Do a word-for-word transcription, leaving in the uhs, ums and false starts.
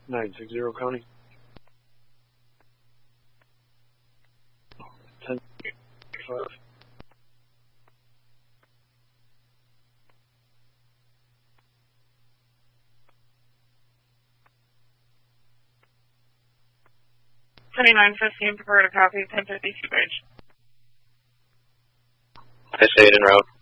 nine six zero County. ten five. twenty-nine fifteen, prepare to copy, ten fifty-two bridge. I stayed en route.